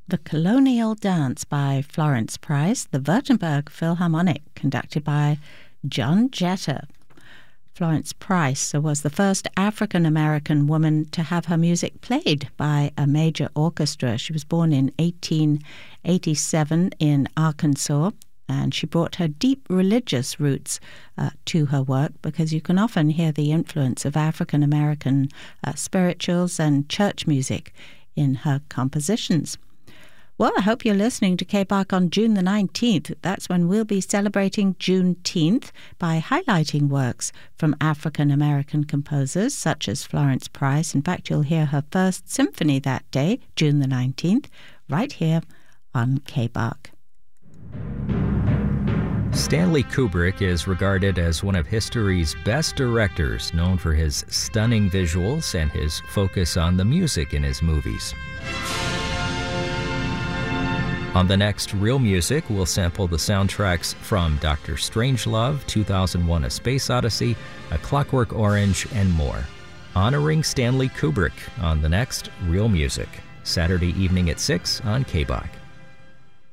The Colonial Dance by Florence Price, the Württemberg Philharmonic, conducted by John Jetter. Florence Price was the first African-American woman to have her music played by a major orchestra. She was born in 1887 in Arkansas, and she brought her deep religious roots to her work, because you can often hear the influence of African-American spirituals and church music in her compositions. Well, I hope you're listening to KBARC on June the 19th. That's when we'll be celebrating Juneteenth by highlighting works from African-American composers such as Florence Price. In fact, you'll hear her first symphony that day, June the 19th, right here on KBARC. Stanley Kubrick is regarded as one of history's best directors, known for his stunning visuals and his focus on the music in his movies. On the next Real Music, we'll sample the soundtracks from Dr. Strangelove, 2001: A Space Odyssey, A Clockwork Orange, and more. Honoring Stanley Kubrick on the next Real Music, Saturday evening at 6 on KBARC.